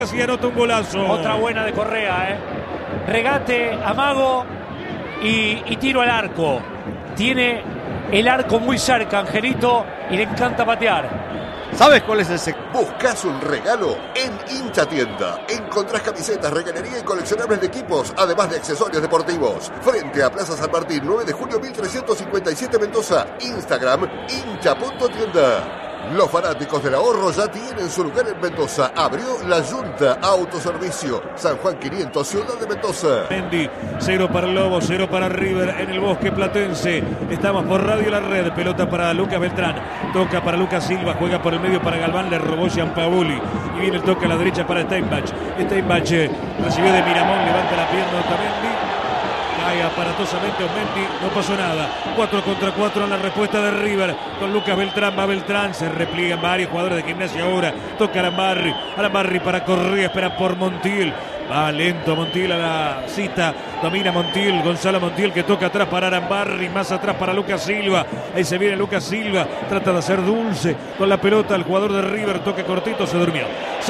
Y anota un golazo. Otra buena de Correa, regate, amago y tiro al arco. Tiene el arco muy cerca, Angelito, y le encanta patear. ¿Sabes cuál es el secreto? ¿Buscas un regalo? En Hincha Tienda encontrás camisetas, reganería y coleccionables de equipos, además de accesorios deportivos. Frente a Plaza San Martín, 9 de julio 1357 Mendoza. Instagram, hincha.tienda. Los fanáticos del ahorro ya tienen su lugar en Mendoza. Abrió La Junta Autoservicio. San Juan 500, Ciudad de Mendoza. Mendy, 0 para el Lobo, 0 para River en el Bosque Platense. Estamos por Radio La Red. Pelota para Lucas Beltrán. Toca para Lucas Silva. Juega por el medio para Galván. Le robó Gianpaoli. Y viene el toque a la derecha para Steinbach. Steinbach recibió de Miramón. Levanta la pierna Otamendi. Cae aparatosamente Otamendi, no pasó nada. 4 contra 4 en la respuesta de River. Con Lucas Beltrán, va Beltrán, se repliegan varios jugadores de Gimnasia ahora. Toca Arambarri para Correa, espera por Montiel. Va lento Montiel a la cita. Domina Montiel, Gonzalo Montiel que toca atrás para Arambarri, más atrás para Lucas Silva. Ahí se viene Lucas Silva, trata de hacer dulce con la pelota. El jugador de River, toque cortito, se durmió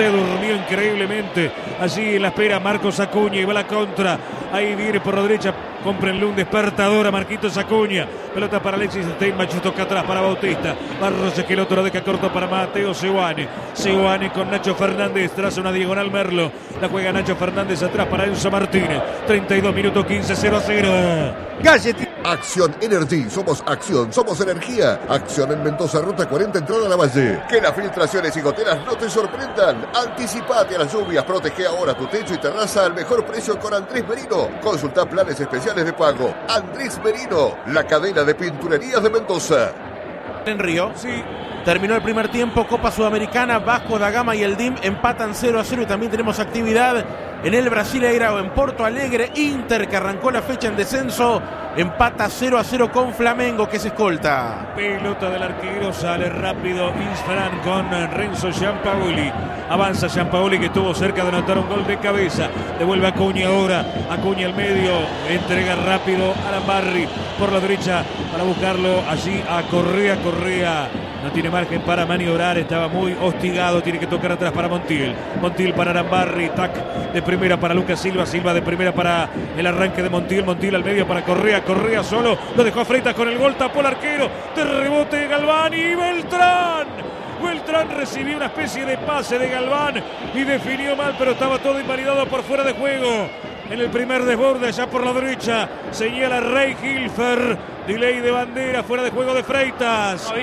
increíblemente. Allí en la espera Marcos Acuña y va la contra. Ahí viene por la derecha, cómprenle un despertador a Marquitos Acuña. Pelota para Alexis Steinbach, toca atrás para Bautista. Barros que el otro deja corto para Mateo Seoane. Seoane con Nacho Fernández, traza una diagonal Merlo. La juega Nacho Fernández atrás para Enzo Martínez. 32 minutos 15, 0-0. Galletti. Acción Energy, somos acción, somos energía. Acción en Mendoza, ruta 40, entrada a la Valle. Que las filtraciones y goteras no te sorprendan. Anticipate a las lluvias, protege ahora tu techo y terraza al mejor precio con Andrés Merino. Consulta planes especiales de pago. Andrés Merino, la cadena de pinturerías de Mendoza. En Río. Sí. Terminó el primer tiempo, Copa Sudamericana, Vasco da Gama y el DIM empatan 0-0 y también tenemos actividad en el Brasileirao, en Porto Alegre. Inter, que arrancó la fecha en descenso, empata 0-0 con Flamengo, que se escolta. Pelota del arquero, sale rápido Isfran con Renzo Gianpaoli. Avanza Gianpaoli, que estuvo cerca de anotar un gol de cabeza. Devuelve a Acuña ahora. Acuña al medio. Entrega rápido a Arambarri por la derecha para buscarlo allí a Correa. Correa no tiene margen para maniobrar. Estaba muy hostigado. Tiene que tocar atrás para Montiel. Montiel para Arambarri. Tac de primera para Lucas Silva. Silva de primera para el arranque de Montiel. Montiel al medio para Correa. Correa solo. Lo dejó a Freitas con el gol. Tapó el arquero. De rebote Galván y Beltrán. Beltrán recibió una especie de pase de Galván y definió mal, pero estaba todo invalidado por fuera de juego. En el primer desborde, allá por la derecha, señala Rey Hilfer. Delay de bandera, fuera de juego de Freitas.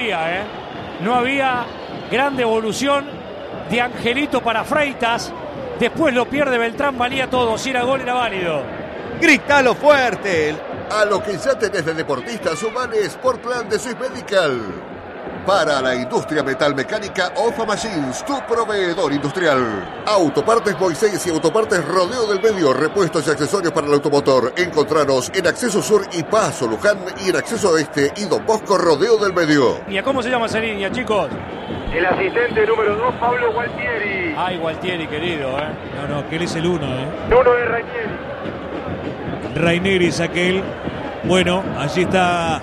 No había gran devolución de Angelito para Freitas. Después lo pierde Beltrán, valía todo. Si era gol, era válido. Grítalo fuerte. A lo que ya tenés de deportista, sumale Sportplan de Swiss Medical. Para la industria metalmecánica, OFA Machines, tu proveedor industrial. Autopartes Moisés y Autopartes Rodeo del Medio, repuestos y accesorios para el automotor. Encontranos en Acceso Sur y Paso Luján y en Acceso Oeste y Don Bosco Rodeo del Medio. ¿Y cómo se llama esa línea, chicos? El asistente número 2, Pablo Gualtieri. Ay, Gualtieri, querido, No, que él es el 1, Uno de Rainieri. Rainieri es aquel. Bueno, allí está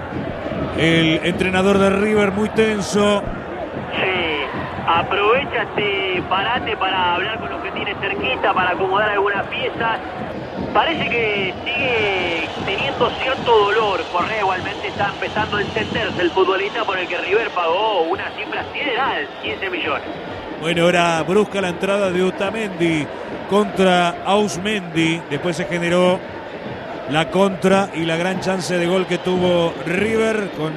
el entrenador de River, muy tenso. Sí, aprovecha este parate para hablar con los que tiene cerquita, para acomodar algunas piezas. Parece que sigue teniendo cierto dolor. Correa igualmente está empezando a entenderse el futbolista por el que River pagó una cifra sideral, 15 millones. Bueno, era brusca la entrada de Otamendi contra Ausmendi. Después se generó la contra y la gran chance de gol que tuvo River con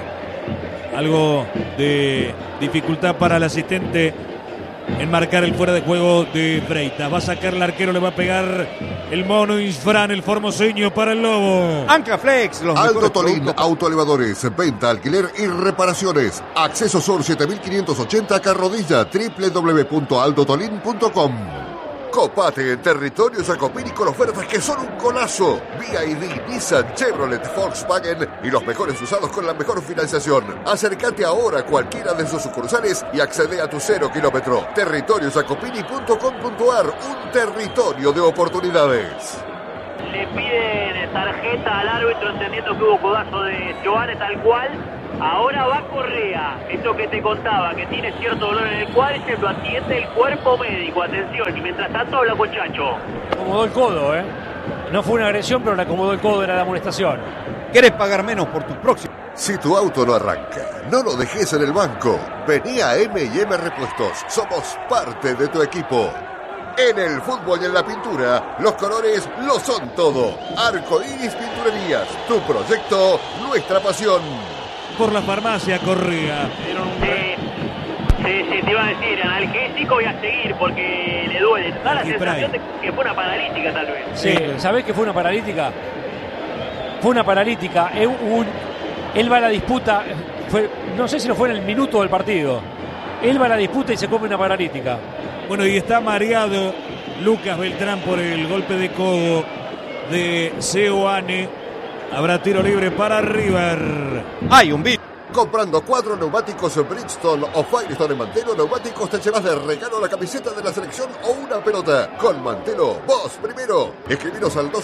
algo de dificultad para el asistente en marcar el fuera de juego de Freitas. Va a sacar el arquero, le va a pegar el mono Isfran, el formoseño para el Lobo. Ancaflex, los Aldo Tolín, autoelevadores, venta, alquiler y reparaciones. Acceso Sur 7580 Carrodilla, www.aldotolin.com. Copate en territorio Jacopini con ofertas que son un golazo. BYD, Nissan, Chevrolet, Volkswagen y los mejores usados con la mejor financiación. Acércate ahora a cualquiera de sus sucursales y accede a tu 0 kilómetro. Territoriojacopini.com.ar, un territorio de oportunidades. Le piden tarjeta al árbitro entendiendo que hubo codazo de Giovanni tal cual. Ahora va Correa, esto que te contaba, que tiene cierto dolor en el cuádriceps, lo atiende el cuerpo médico, atención, y mientras tanto habla con Chacho. Acomodó el codo, No fue una agresión, pero le acomodó el codo, era la amonestación. ¿Querés pagar menos por tus próximos? Si tu auto no arranca, no lo dejes en el banco. Vení a M&M Repuestos. Somos parte de tu equipo. En el fútbol y en la pintura, los colores lo son todo. Arcoiris Pinturerías. Tu proyecto, nuestra pasión. Por la farmacia Correa. Sí, te iba a decir, analgésico y a seguir porque le duele. Da la sensación de que fue una paralítica tal vez. Sí, ¿sabés que fue una paralítica? Fue una paralítica. Él va a la disputa, no sé si no fue en el minuto del partido. Él va a la disputa y se come una paralítica. Bueno, y está mareado Lucas Beltrán por el golpe de codo de Seoane. Habrá tiro libre para River. Hay un beat. Comprando 4 neumáticos Bridgestone o Firestone en Mantelo Neumáticos te llevas de regalo la camiseta de la selección o una pelota. Con Mantelo, vos primero. Escribiros al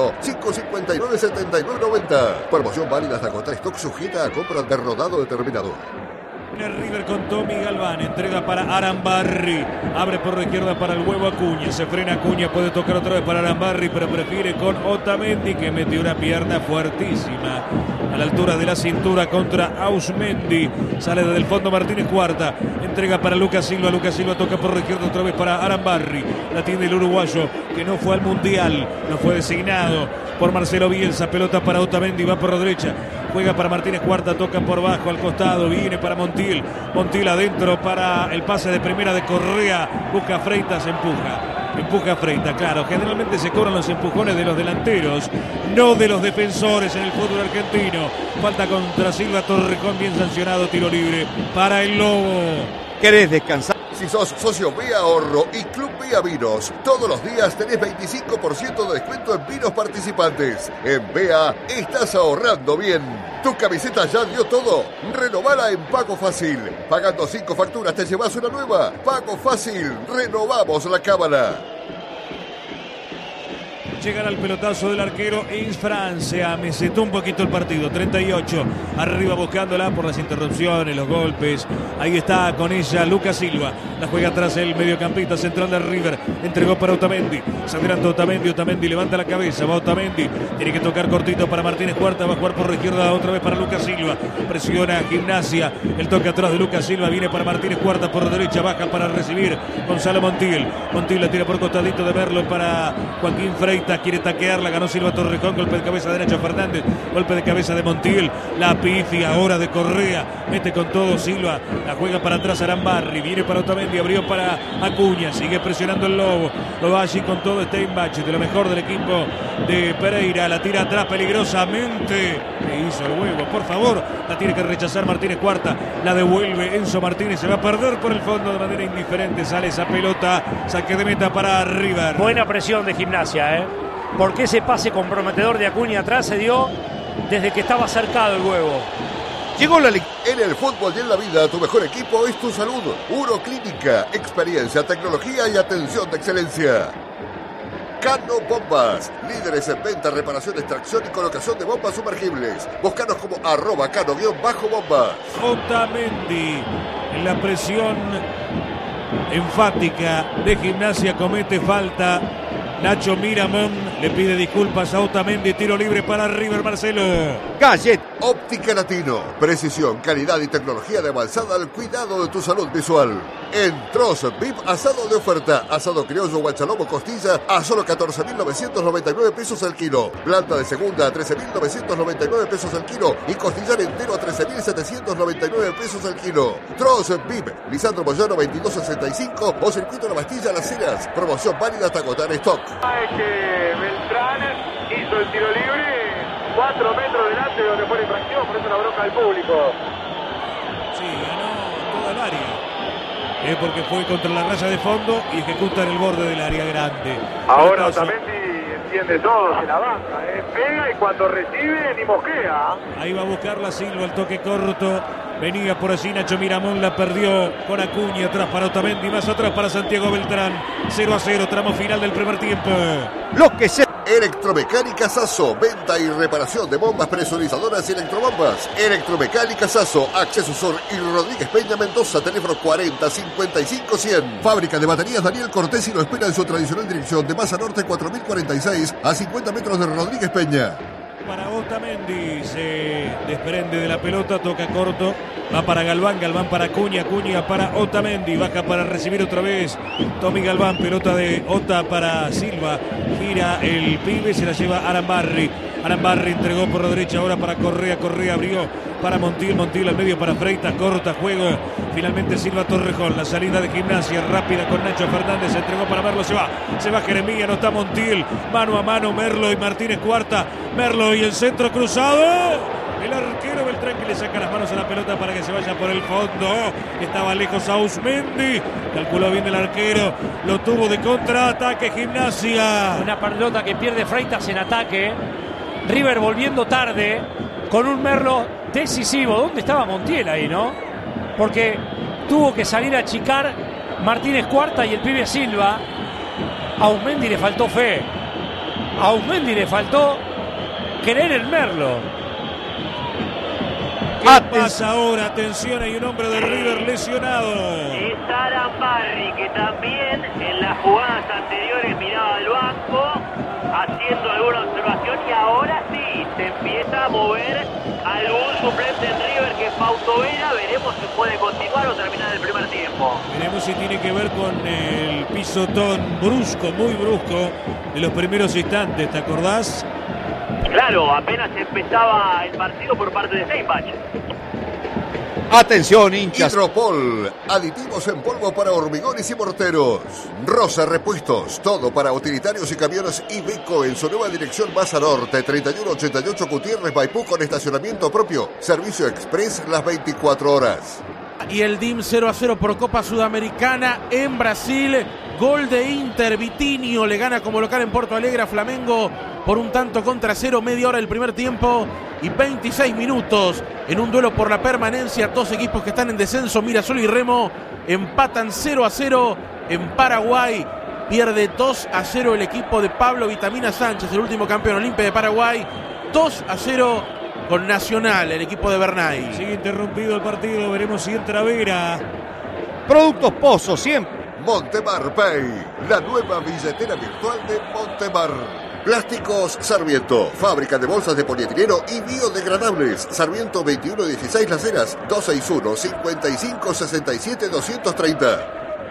261-559-7990. Promoción válida hasta agotar stock, sujeta a compra de rodado determinado. River con Tommy Galván, entrega para Arambarri, abre por la izquierda para el huevo Acuña, se frena Acuña, puede tocar otra vez para Arambarri, pero prefiere con Otamendi, que metió una pierna fuertísima a la altura de la cintura contra Ausmendi. Sale desde el fondo Martínez Cuarta, entrega para Lucas Silva toca por la izquierda otra vez para Arambarri, la tiene el uruguayo que no fue al Mundial, no fue designado por Marcelo Bielsa, pelota para Otamendi, va por la derecha, juega para Martínez Cuarta, toca por bajo al costado, viene para Montiel adentro para el pase de primera de Correa, busca a Freitas, empuja a Freitas, claro, generalmente se cobran los empujones de los delanteros, no de los defensores en el fútbol argentino. Falta contra Silva, Torrejón bien sancionado, tiro libre para el Lobo. ¿Querés descansar? Si sos socio Vía Ahorro y Club Vía Vinos, todos los días tenés 25% de descuento en vinos participantes. En Vea estás ahorrando bien. ¿Tu camiseta ya dio todo? Renovala en Pago Fácil. Pagando 5 facturas te llevas una nueva. Pago Fácil. Renovamos la cámara. Llegará el pelotazo del arquero Ins Francia. Mesetó un poquito el partido. 38. Arriba buscándola por las interrupciones, los golpes. Ahí está con ella Lucas Silva. La juega atrás el mediocampista central de River. Entregó para Otamendi. Se adelanta Otamendi. Otamendi levanta la cabeza. Va Otamendi. Tiene que tocar cortito para Martínez Cuarta. Va a jugar por la izquierda otra vez para Lucas Silva. Presiona Gimnasia. El toque atrás de Lucas Silva. Viene para Martínez Cuarta por la derecha. Baja para recibir Gonzalo Montiel. Montiel la tira por costadito de Merlo para Joaquín Freitas. Quiere taquearla, ganó Silva Torrejón, golpe de cabeza de Nacho Fernández, golpe de cabeza de Montiel, la pifia ahora de Correa, mete con todo Silva, la juega para atrás Arambarri, viene para Otamendi, abrió para Acuña, sigue presionando el Lobo, lo va allí con todo Steinbach, de lo mejor del equipo de Pereira, la tira atrás peligrosamente, le hizo el huevo, por favor, la tiene que rechazar Martínez Cuarta, la devuelve Enzo Martínez, se va a perder por el fondo de manera indiferente, sale esa pelota, saque de meta para River. Buena presión de Gimnasia, porque ese pase comprometedor de Acuña atrás se dio desde que estaba cercado el huevo. Llegó la En el fútbol y en la vida, tu mejor equipo es tu salud. Uroclínica, experiencia, tecnología y atención de excelencia. Cano Bombas, líderes en venta, reparación, extracción y colocación de bombas sumergibles. Búscanos como @cano_bombas. Otamendi, en la presión enfática de Gimnasia, comete falta. Nacho Miramón le pide disculpas a Otamendi, tiro libre para River. Marcelo. Gallet. Óptica Latino, precisión, calidad y tecnología de avanzada al cuidado de tu salud visual. En Troz VIP, asado de oferta, asado criollo, guachalomo, costilla a solo 14.999 pesos al kilo. Planta de segunda a 13.999 pesos al kilo y costillar entero a 13.799 pesos al kilo. Troz VIP, Lisandro Moyano 2265 o Circuito La Bastilla Las Heras. Promoción válida hasta agotar stock. Que Beltrán hizo el tiro libre 4 metros delante de donde fue la infracción, por eso la bronca del público. Sí, ganó toda el área. Porque fue contra la raya de fondo y ejecuta en el borde del área grande. Ahora Otamendi entiende todo, se la banca, pega y cuando recibe ni mosquea. Ahí va a buscar la Silva, el toque corto. Venía por allí Nacho Miramón, la perdió con Acuña, atrás para Otamendi, más atrás para Santiago Beltrán. 0-0, tramo final del primer tiempo. Lo que se... Electromecánica Sasso, venta y reparación de bombas presurizadoras y electrobombas. Electromecánica Sasso, Acceso Sur y Rodríguez Peña Mendoza, teléfono 40 55 100. Fábrica de baterías Daniel Cortés y lo espera en su tradicional dirección de Masa Norte 4046 a 50 metros de Rodríguez Peña. Para Otamendi, se desprende de la pelota, toca corto, va para Galván, Galván para Acuña, Acuña para Otamendi, baja para recibir otra vez Tommy Galván, pelota de Ota para Silva, gira el pibe, se la lleva Arambarri, Arambarri entregó por la derecha ahora para Correa, Correa abrió para Montiel, Montiel al medio para Freitas, corta juego, finalmente Silva Torrejón, la salida de Gimnasia rápida con Nacho Fernández, entregó para Merlo, se va Jeremías, no está Montiel, mano a mano Merlo y Martínez Cuarta, Merlo y el centro cruzado, el arquero Beltrán que le saca las manos a la pelota para que se vaya por el fondo, estaba lejos Ausmendi, calculó bien el arquero, lo tuvo de contraataque Gimnasia. Una pelota que pierde Freitas en ataque, River volviendo tarde, con un Merlo decisivo. ¿Dónde estaba Montiel ahí, no? Porque tuvo que salir a achicar Martínez Cuarta y el pibe Silva. A Ausmendi le faltó fe. A Ausmendi le faltó querer el Merlo. ¿Qué pasa ahora? Atención, hay un hombre de River lesionado. Es Arambarri, que también en las jugadas anteriores miraba al banco, haciendo alguna observación, y ahora sí, se empieza a mover algún suplente en River, que es Fausto Vera. Veremos si puede continuar o terminar el primer tiempo. Veremos si tiene que ver con el pisotón brusco, muy brusco, de los primeros instantes, ¿te acordás? Claro, apenas empezaba el partido por parte de Steinbach. Atención, hinchas. Hidropol, aditivos en polvo para hormigones y morteros. Rosa Repuestos, todo para utilitarios y camiones Iveco en su nueva dirección Masa Norte, 3188 Gutiérrez Maipú, con estacionamiento propio. Servicio express las 24 horas. Y el DIM 0-0 por Copa Sudamericana en Brasil. Gol de Inter, Vitinho le gana como local en Porto Alegre a Flamengo por un tanto contra cero, media hora del primer tiempo y 26 minutos en un duelo por la permanencia. Dos equipos que están en descenso, Mirassol y Remo, empatan 0-0 en Paraguay. Pierde 2-0 el equipo de Pablo Vitamina Sánchez, el último campeón Olimpia de Paraguay. 2-0 con Nacional, el equipo de Bernay. Sigue interrumpido el partido, veremos si entra Vera. Productos Pozo, siempre. Montemar Pay, la nueva billetera virtual de Montemar. Plásticos Sarmiento, fábrica de bolsas de polietileno y biodegradables. Sarmiento 2116 Las Heras, 261 55 67 230.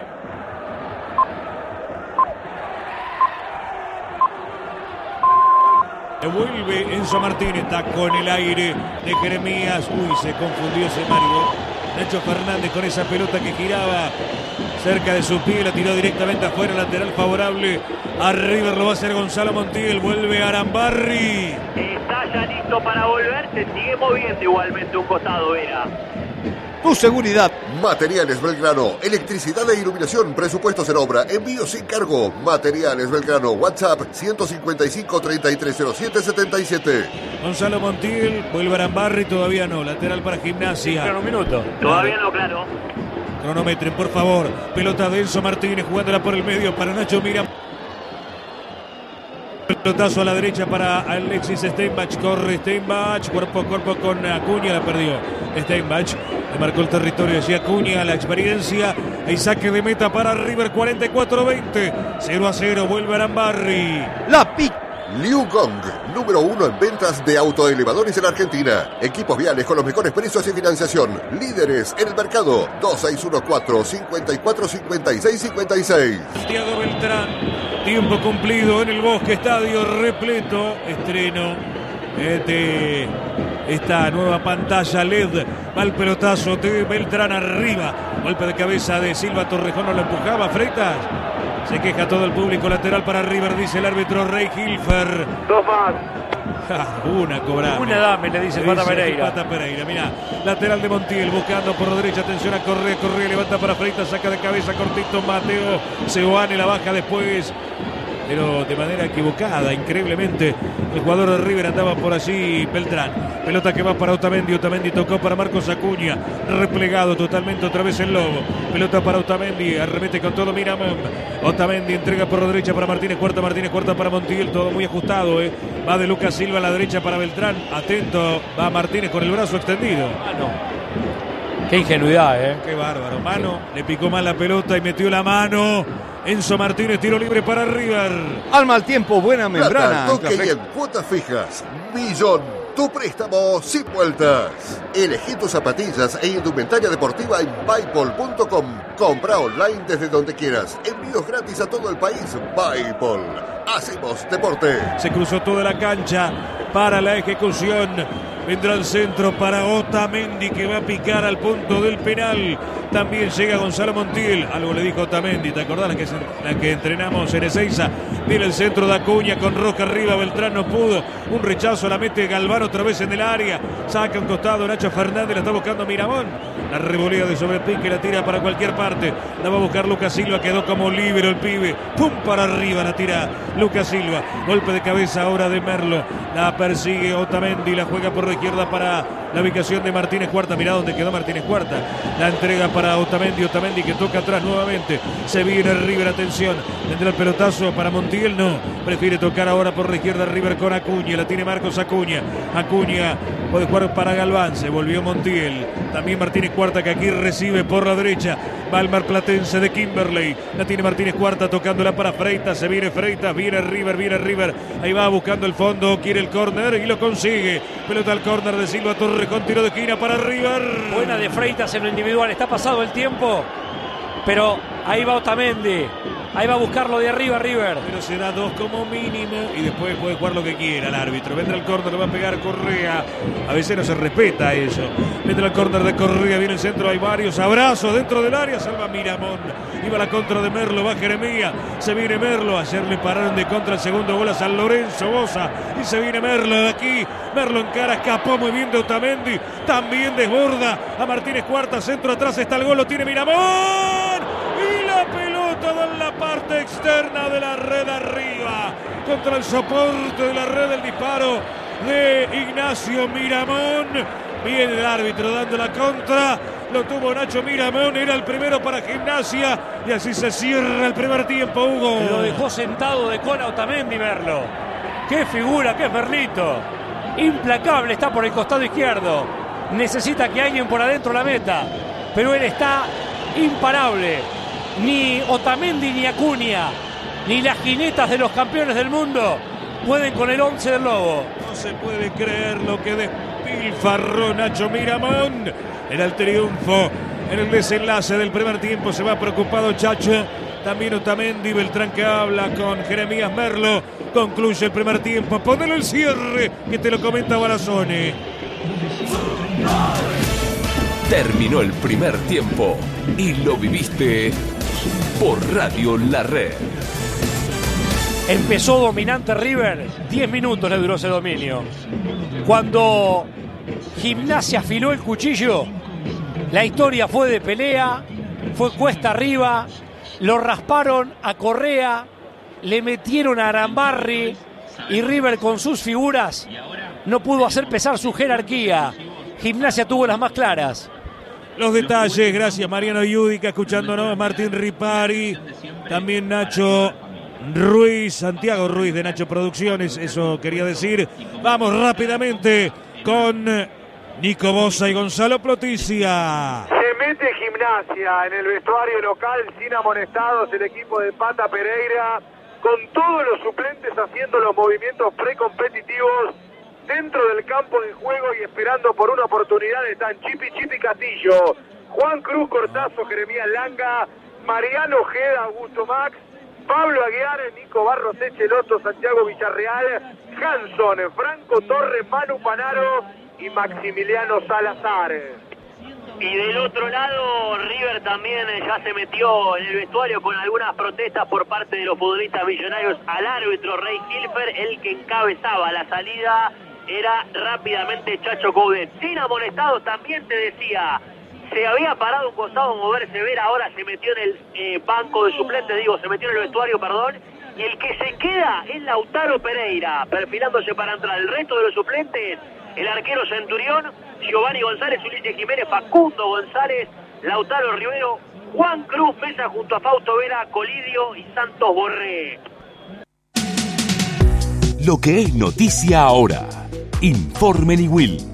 Devuelve Enzo Martínez, está con el aire de Jeremías. Uy, se confundió ese Mario. Nacho Fernández con esa pelota que giraba cerca de su pie, la tiró directamente afuera, lateral favorable a River, lo va a hacer Gonzalo Montiel, vuelve Arambarri. Está ya listo para volver, se sigue moviendo igualmente un costado Vera. Tu seguridad. Materiales Belgrano, electricidad e iluminación, presupuestos en obra, envío sin cargo. Materiales Belgrano, WhatsApp 155 3307 77. Gonzalo Montiel, vuelve Arambarri, todavía no, lateral para Gimnasia. Claro, un minuto. Todavía no, claro. Cronometren, por favor. Pelota de Enzo Martínez jugándola por el medio para Nacho Mira. Pelotazo a la derecha para Alexis Steinbach. Corre Steinbach, cuerpo a cuerpo con Acuña, la perdió Steinbach. Le marcó el territorio hacia Acuña, la experiencia. El saque de meta para River, 44-20. 0-0, vuelve Arambarri. La pica. Liu Gong, número 1 en ventas de autoelevadores en Argentina. Equipos viales con los mejores precios y financiación. Líderes en el mercado. 2614-545656. Santiago Beltrán, tiempo cumplido en el Bosque, estadio repleto. Estreno de esta nueva pantalla LED. Va el pelotazo de Beltrán arriba. Golpe de cabeza de Silva Torrejón, no lo empujaba Freitas. Se queja todo el público, lateral para River, dice el árbitro Rey Hilfer. Dos más. Una cobrada. Una dame, le dice Pata Pereira. Pata Pereira, mirá. Lateral de Montiel, buscando por la derecha, atención a Correa, Correa levanta para Freitas, saca de cabeza cortito Mateo Seoane, la baja después. pero de manera equivocada, increíblemente. El jugador de River andaba por allí, Beltrán. Pelota que va para Otamendi. Otamendi tocó para Marcos Acuña. Replegado totalmente otra vez el Lobo. Pelota para Otamendi. Arremete con todo Miramón. Otamendi entrega por la derecha para Martínez Cuarta. Martínez Cuarta para Montiel. Todo muy ajustado. Va de Lucas Silva a la derecha para Beltrán. Atento. Va Martínez con el brazo extendido. Qué ingenuidad, Qué bárbaro. Mano. Le picó mal la pelota y metió la mano. Enzo Martínez, tiro libre para River. Al mal tiempo, buena membrana. Plata, toque y en cuotas fijas. Millón, tu préstamo sin vueltas. Elegí tus zapatillas e indumentaria deportiva en paypal.com. Compra online desde donde quieras. Envíos gratis a todo el país. Paypal. Hacemos deporte. Se cruzó toda la cancha para la ejecución. Vendrá el centro para Otamendi, que va a picar al punto del penal. También llega Gonzalo Montiel. Algo le dijo Otamendi, ¿te acordás? La que entrenamos en Ezeiza. Viene el centro de Acuña con Roca arriba. Beltrán no pudo. Un rechazo, la mete Galván otra vez en el área. Saca un costado Nacho Fernández, la está buscando Miramón. La revolea de sobrepique, la tira para cualquier parte. La va a buscar Lucas Silva, quedó como libre el pibe. ¡Pum! Para arriba la tira Lucas Silva. Golpe de cabeza ahora de Merlo. La persigue Otamendi, la juega por la izquierda para la ubicación de Martínez Cuarta. Mirá dónde quedó Martínez Cuarta. La entrega para Otamendi. Otamendi que toca atrás nuevamente. Se viene River, atención. Tendrá el pelotazo para Montiel, no. Prefiere tocar ahora por la izquierda River con Acuña. La tiene Marcos Acuña. Acuña puede jugar para Galván. Se volvió Montiel. También Martínez Cuarta, que aquí recibe por la derecha. Va el marplatense de Kimberley. La tiene Martínez Cuarta tocándola para Freitas. Se viene Freitas. Viene River. Ahí va buscando el fondo. Quiere el córner y lo consigue. Pelota al córner de Silva Torres con tiro de esquina para River. Buena de Freitas en lo individual. Está pasado el tiempo, pero ahí va Otamendi. Ahí va a buscarlo de arriba River. Pero será 2 como mínimo y después puede jugar lo que quiera el árbitro. Vendrá el córner, lo va a pegar Correa. A veces no se respeta eso. Vendrá el córner de Correa, viene el centro, hay varios abrazos dentro del área. Salva Miramón. Iba la contra de Merlo, va Jeremías. Se viene Merlo. Ayer le pararon de contra el segundo gol a San Lorenzo Boza. Y se viene Merlo de aquí. Merlo en cara, escapó muy bien de Otamendi. También desborda a Martínez Cuarta. Centro atrás está el gol, lo tiene Miramón. Y la pelota en la parte externa de la red arriba. Contra el soporte de la red, el disparo de Ignacio Miramón. Viene el árbitro dando la contra. Lo tuvo Nacho Miramón. Era el primero para Gimnasia. Y así se cierra el primer tiempo, Hugo. Lo dejó sentado de cola Otamendi, Merlo. Qué figura, qué Merlito. Implacable, está por el costado izquierdo. Necesita que alguien por adentro la meta. Pero él está imparable. Ni Otamendi ni Acuña, ni las jinetas de los campeones del mundo pueden con el 11 del Lobo. No se puede creer lo que despilfarró Nacho Miramón. Era el triunfo en el desenlace del primer tiempo. Se va preocupado Chacho. También Otamendi. Beltrán que habla con Jeremías Merlo. Concluye el primer tiempo. Ponelo el cierre que te lo comenta Barazone. Terminó el primer tiempo y lo viviste por Radio La Red. Empezó dominante River, 10 minutos le duró ese dominio. Cuando Gimnasia afiló el cuchillo, la historia fue de pelea, fue cuesta arriba, lo rasparon a Correa, le metieron a Arambarri y River con sus figuras no pudo hacer pesar su jerarquía. Gimnasia tuvo las más claras. Los detalles, gracias Mariano Yudica, escuchándonos, Martín Ripari, también Nacho Ruiz, Santiago Ruiz de Nacho Producciones, eso quería decir. Vamos rápidamente con Nico Bosa y Gonzalo Ploticia. Se mete Gimnasia en el vestuario local sin amonestados, el equipo de Pata Pereira, con todos los suplentes haciendo los movimientos precompetitivos. Dentro del campo de juego y esperando por una oportunidad están Chipi Castillo, Juan Cruz Cortazo, Jeremías Langa, Mariano Ojeda, Augusto Max, Pablo Aguiar, Nico Barros Echeloto, Santiago Villarreal, Hanson, Franco Torres, Manu Panaro y Maximiliano Salazar. Y del otro lado, River también ya se metió en el vestuario con algunas protestas por parte de los futbolistas millonarios al árbitro Rey Hilfer, el que encabezaba la salida. Era rápidamente Chacho Coudet. Sin amonestados también te decía, se había parado un costado moverse ver, ahora se metió en el banco de suplentes, se metió en el vestuario, perdón, Y el que se queda es Lautaro Pereira, perfilándose para entrar. El resto de los suplentes, el arquero Centurión, Giovanni González, Ulises Jiménez, Facundo González, Lautaro Rivero, Juan Cruz Mesa junto a Fausto Vera, Colidio y Santos Borré. Lo que es noticia ahora. Informe Niwil.